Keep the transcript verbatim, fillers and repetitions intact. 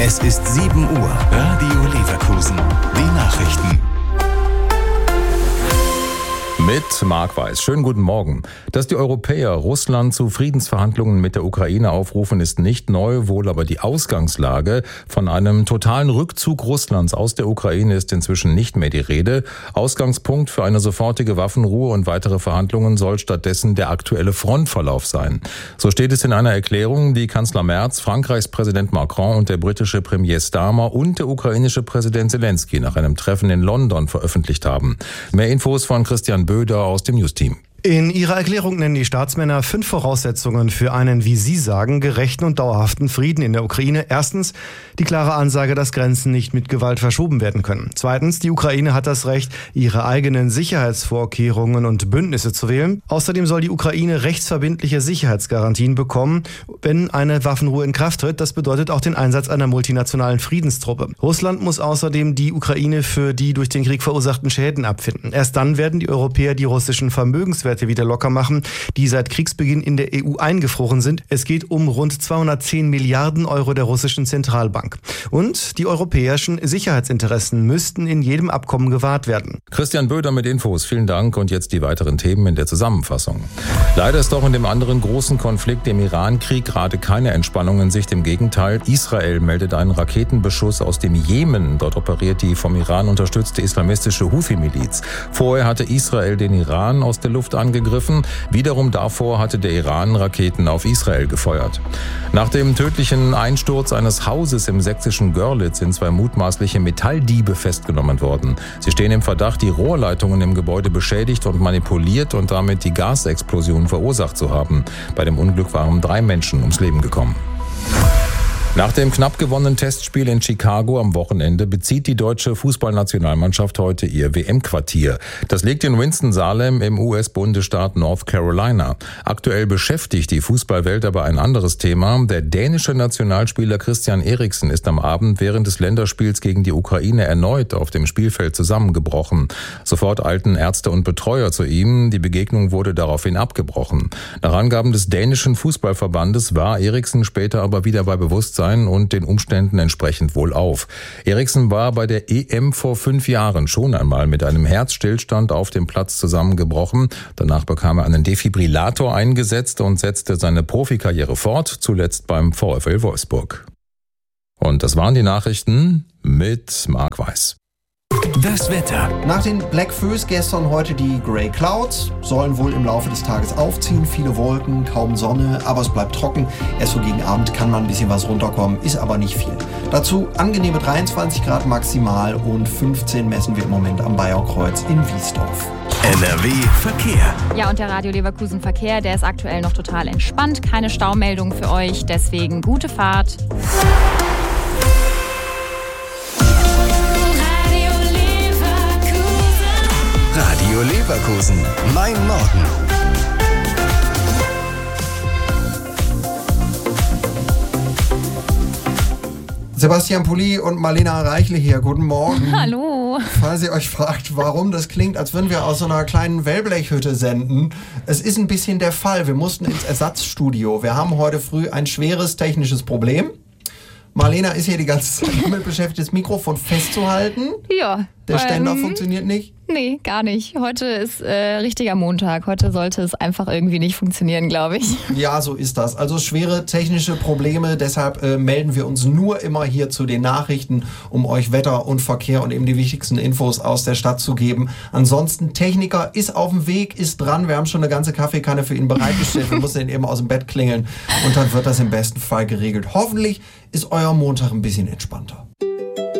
Es ist sieben Uhr. Radio Leverkusen. Die Nachrichten. Mit Marc Weiß. Schönen guten Morgen. Dass die Europäer Russland zu Friedensverhandlungen mit der Ukraine aufrufen, ist nicht neu, wohl aber die Ausgangslage. Von einem totalen Rückzug Russlands aus der Ukraine ist inzwischen nicht mehr die Rede. Ausgangspunkt für eine sofortige Waffenruhe und weitere Verhandlungen soll stattdessen der aktuelle Frontverlauf sein. So steht es in einer Erklärung, die Kanzler Merz, Frankreichs Präsident Macron und der britische Premier Starmer und der ukrainische Präsident Zelensky nach einem Treffen in London veröffentlicht haben. Mehr Infos von Christian Böder aus dem News-Team. In ihrer Erklärung nennen die Staatsmänner fünf Voraussetzungen für einen, wie sie sagen, gerechten und dauerhaften Frieden in der Ukraine. Erstens, die klare Ansage, dass Grenzen nicht mit Gewalt verschoben werden können. Zweitens, die Ukraine hat das Recht, ihre eigenen Sicherheitsvorkehrungen und Bündnisse zu wählen. Außerdem soll die Ukraine rechtsverbindliche Sicherheitsgarantien bekommen, wenn eine Waffenruhe in Kraft tritt. Das bedeutet auch den Einsatz einer multinationalen Friedenstruppe. Russland muss außerdem die Ukraine für die durch den Krieg verursachten Schäden abfinden. Erst dann werden die Europäer die russischen Vermögenswerte wieder locker machen, die seit Kriegsbeginn in der E U eingefroren sind. Es geht um rund zweihundertzehn Milliarden Euro der russischen Zentralbank. Und die europäischen Sicherheitsinteressen müssten in jedem Abkommen gewahrt werden. Christian Böder mit Infos. Vielen Dank. Und jetzt die weiteren Themen in der Zusammenfassung. Leider ist doch in dem anderen großen Konflikt, dem Iran-Krieg, gerade keine Entspannung in Sicht. Im Gegenteil, Israel meldet einen Raketenbeschuss aus dem Jemen. Dort operiert die vom Iran unterstützte islamistische Houthi-Miliz. Vorher hatte Israel den Iran aus der Luft angegriffen. Wiederum davor hatte der Iran Raketen auf Israel gefeuert. Nach dem tödlichen Einsturz eines Hauses im sächsischen Görlitz sind zwei mutmaßliche Metalldiebe festgenommen worden. Sie stehen im Verdacht, die Rohrleitungen im Gebäude beschädigt und manipuliert und damit die Gasexplosion verursacht zu haben. Bei dem Unglück waren drei Menschen ums Leben gekommen. Nach dem knapp gewonnenen Testspiel in Chicago am Wochenende bezieht die deutsche Fußballnationalmannschaft heute ihr W M-Quartier. Das liegt in Winston-Salem im U S-Bundesstaat North Carolina. Aktuell beschäftigt die Fußballwelt aber ein anderes Thema. Der dänische Nationalspieler Christian Eriksen ist am Abend während des Länderspiels gegen die Ukraine erneut auf dem Spielfeld zusammengebrochen. Sofort eilten Ärzte und Betreuer zu ihm. Die Begegnung wurde daraufhin abgebrochen. Nach Angaben des dänischen Fußballverbandes war Eriksen später aber wieder bei Bewusstsein und den Umständen entsprechend wohlauf. Eriksen war bei der E M vor fünf Jahren schon einmal mit einem Herzstillstand auf dem Platz zusammengebrochen. Danach bekam er einen Defibrillator eingesetzt und setzte seine Profikarriere fort, zuletzt beim VfL Wolfsburg. Und das waren die Nachrichten mit Marc Weiß. Das Wetter. Nach den Black Föß gestern heute die Grey Clouds. Sollen wohl im Laufe des Tages aufziehen. Viele Wolken, kaum Sonne, aber es bleibt trocken. Erst so gegen Abend kann man ein bisschen was runterkommen, ist aber nicht viel. Dazu angenehme dreiundzwanzig Grad maximal und fünfzehn messen wir im Moment am Bayerkreuz in Wiesdorf. N R W Verkehr. Ja, und der Radio Leverkusen Verkehr, der ist aktuell noch total entspannt. Keine Staumeldung für euch, deswegen gute Fahrt. Radio Leverkusen. Mein Morgen. Sebastian Pulli und Marlena Reichle hier. Guten Morgen. Hallo. Falls ihr euch fragt, warum das klingt, als würden wir aus so einer kleinen Wellblechhütte senden. Es ist ein bisschen der Fall. Wir mussten ins Ersatzstudio. Wir haben heute früh ein schweres technisches Problem. Marlena ist hier die ganze Zeit damit beschäftigt, das Mikrofon festzuhalten. Ja. Der Ständer ähm, funktioniert nicht. Nee, gar nicht. Heute ist äh, richtiger Montag. Heute sollte es einfach irgendwie nicht funktionieren, glaube ich. Ja, so ist das. Also schwere technische Probleme. Deshalb äh, melden wir uns nur immer hier zu den Nachrichten, um euch Wetter und Verkehr und eben die wichtigsten Infos aus der Stadt zu geben. Ansonsten, Techniker ist auf dem Weg, ist dran. Wir haben schon eine ganze Kaffeekanne für ihn bereitgestellt. Wir müssen ihn eben aus dem Bett klingeln und dann wird das im besten Fall geregelt. Hoffentlich ist euer Montag ein bisschen entspannter.